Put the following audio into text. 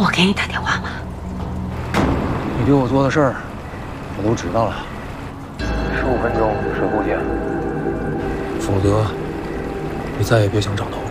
我给你打电话吗？ 你对我做的事儿，我都知道了。15分钟，水库见。否则，你再也别想找到我。